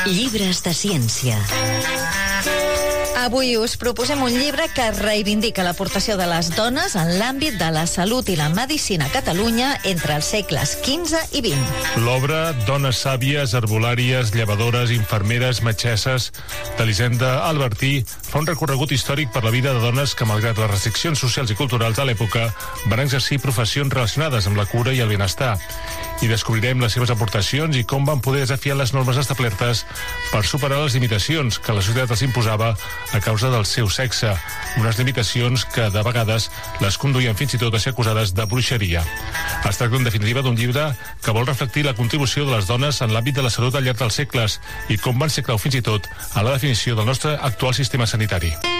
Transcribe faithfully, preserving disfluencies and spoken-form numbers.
Llibres de ciència. Avui us proposem un llibre que reivindica l'aportació de les dones en l'àmbit de la salut i la medicina a Catalunya entre els segles quinze i vint. L'obra Dones sàvies, herbolàries, llevadores, infermeres, metgesses d'Elisenda Albertí fa un recorregut històric per la vida de dones que, malgrat les restriccions socials i culturals de l'època, van exercir professions relacionades amb la cura i el benestar. I descobrirem les seves aportacions i com van poder desafiar les normes establertes per superar les limitacions que la societat els imposava a causa del seu sexe, unes limitacions que de vegades les conduïen fins i tot a ser acusades de bruixeria. Es tracta, en definitiva, d'un llibre que vol reflectir la contribució de les dones en l'àmbit de la salut al llarg dels segles i com van ser clau fins i tot a la definició del nostre actual sistema sanitari.